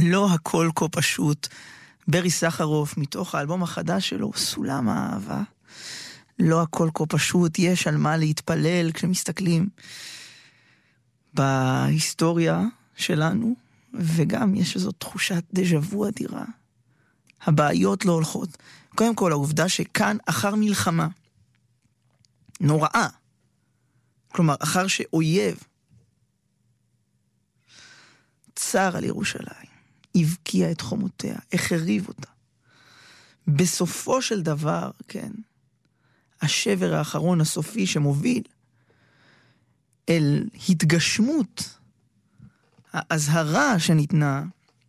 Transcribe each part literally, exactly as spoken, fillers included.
לא הכל כה פשוט. ברי סחרוף, מתוך האלבום החדש שלו, סולם האהבה. לא הכל כה פשוט, יש על מה להתפלל כשמסתכלים בהיסטוריה שלנו, וגם יש איזו תחושת דז'ה-וו אדירה. הבעיות לא הולכות. קודם כל, העובדה שכאן אחר מלחמה נוראה, כלומר, אחר שאויב צר על ירושלים, הבקיע את חומותיה, החריב אותה. בסופו של דבר, כן, השבר האחרון הסופי שמוביל אל התגשמות ההזהרה שניתנה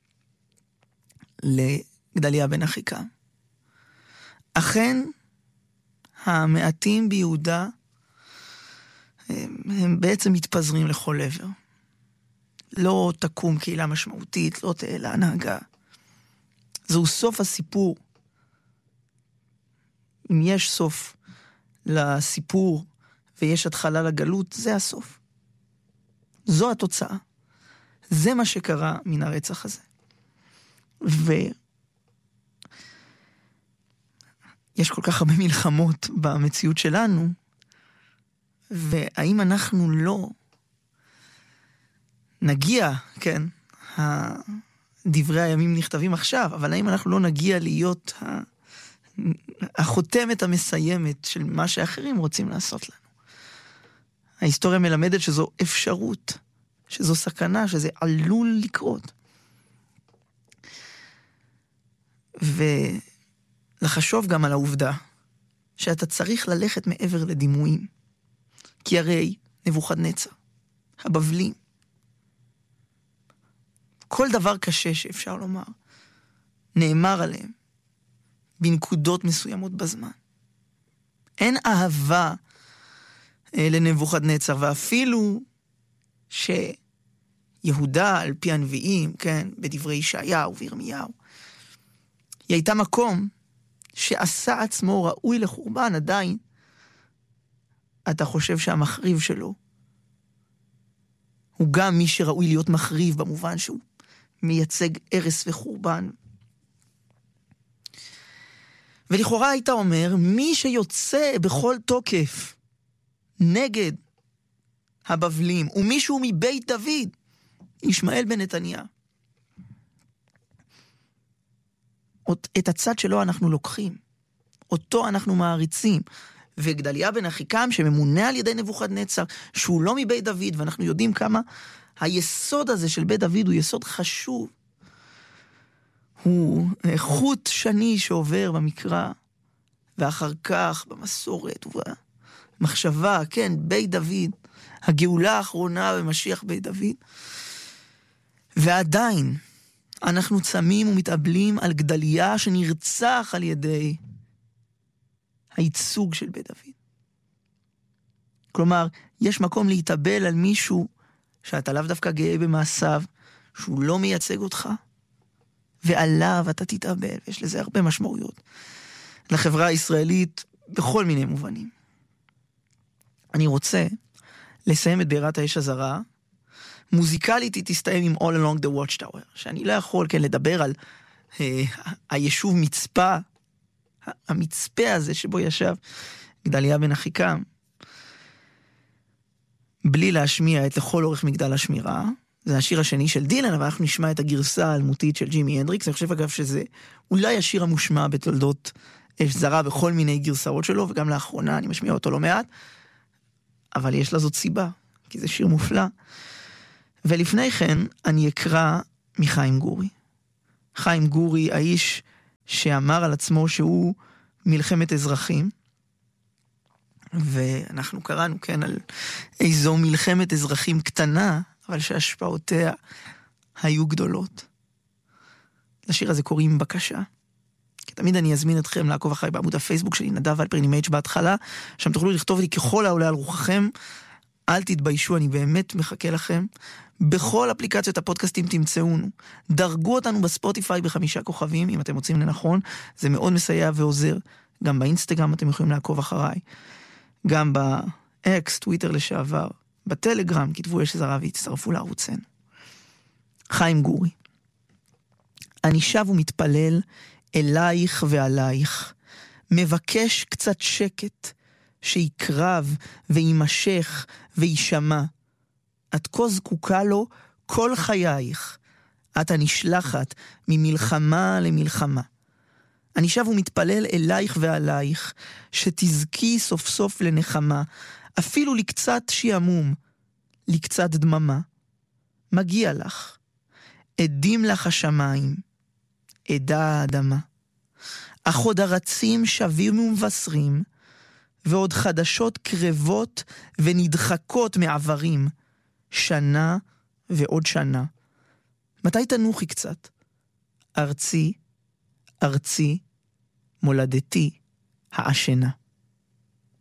לגדליה בן אחיקם. אכן, המעטים ביהודה הם, הם בעצם מתפזרים לכל עבר. לא תקום קהילה משמעותית, לא תעלה הנהגה. זהו סוף הסיפור. אם יש סוף לסיפור ויש התחלה לגלות, זה הסוף. זו התוצאה. זה מה שקרה מן הרצח הזה. ויש כל כך הרבה מלחמות במציאות שלנו, והאם אנחנו לא נגיע, כן, דברי הימים נכתבים עכשיו, אבל האם אנחנו לא נגיע להיות החותמת המסיימת של מה שאחרים רוצים לעשות לנו? ההיסטוריה מלמדת שזו אפשרות, שזו סכנה, שזה עלול לקרות. ולחשוב גם על העובדה שאתה צריך ללכת מעבר לדימויים. כי הרי נבוכדנצר, הבבלים, כל דבר קשה שאפשר לומר, נאמר עליהם בנקודות מסוימות בזמן. אין אהבה אה, לנבוכדנצר, ואפילו שיהודה על פי הנביאים, כן, בדברי ישעיהו וירמיהו, היא הייתה מקום שעשה עצמו ראוי לחורבן, עדיין אתה חושב שהמחריב שלו הוא גם מי שראוי להיות מחריב, במובן שהוא מייצג הרס וחורבן. ולכאורה היית אומר, מי שיוצא בכל תוקף נגד הבבלים, ומישהו מבית דוד, ישמעאל בן נתניה. את הצד שלו אנחנו לוקחים, אותו אנחנו מעריצים, וגדליה בן אחיקם שממונה על ידי נבוכדנצר, שהוא לא מבית דוד, ואנחנו יודעים כמה היסוד הזה של בית דוד הוא יסוד חשוב, הוא חוט שני שעובר במקרא, ואחר כך במסורת ובמחשבה, כן, בית דוד, הגאולה האחרונה במשיח בית דוד, ועדיין אנחנו צמים ומתאבלים על גדליה שנרצח על ידי הייצוג של בית דוד. כלומר, יש מקום להתאבל על מישהו שאתה לאו דווקא גאה במעשיו, שהוא לא מייצג אותך, ועליו אתה תתאבל. יש לזה הרבה משמעויות לחברה הישראלית בכל מיני מובנים. אני רוצה לסיים את בירת האש הזרה. מוזיקלית היא תסתיים עם All Along the Watchtower, שאני לא יכול כן לדבר על אה, היישוב מצפה, המצפה הזה שבו ישב גדליה בן אחיקם, בלי להשמיע את לכל אורך מגדל השמירה. זה השיר השני של דילן, אבל אנחנו נשמע את הגרסה האלמותית של ג'ימי הנדריקס. אני חושב אגב שזה אולי השיר המושמע בתולדות אש זרה בכל מיני גרסאות שלו, וגם לאחרונה אני משמיע אותו לא מעט, אבל יש לזאת סיבה, כי זה שיר מופלא. ולפני כן אני אקרא מחיים גורי. חיים גורי, האיש שאמר על עצמו שהוא מלחמת אזרחים, ואנחנו קראנו כן על איזו מלחמת אזרחים קטנה, אבל שהשפעותיה היו גדולות. לשיר הזה קוראים בקשה. כי תמיד אני אזמין אתכם לעקוב אחרי בעמוד הפייסבוק שלי, נדב אלפרין עם H בהתחלה, שם תוכלו לכתוב לי ככל העולה על רוחכם, אל תתביישו, אני באמת מחכה לכם. בכל אפליקציות הפודקאסטים תמצאונו. דרגו אותנו בספוטיפיי בחמישה כוכבים, אם אתם מוצאים לנכון. זה מאוד מסייע ועוזר. גם באינסטגרם אתם יכולים לעקוב אחריי. גם באקס, טוויטר לשעבר. בטלגרם, כתבו אש זרה והצטרפו לערוצנו. חיים גורי. אני שב ומתפלל אלייך ועלייך, מבקש קצת שקט, שיקרב וימשך וישמע. את כה זקוקה לו כל חייך, את הנשלחת ממלחמה למלחמה. אני שב ומתפלל אלייך ועלייך, שתזכי סוף סוף לנחמה, אפילו לקצת שיעמום, לקצת דממה. מגיע לך, עדים לך השמיים, עדה האדמה. אך עוד הרצים שבים ומבשרים, ועוד חדשות קרבות ונדחקות מעברים, שנה ועוד שנה. מתי תנוחי קצת? ארצי, ארצי, מולדתי, העשנה.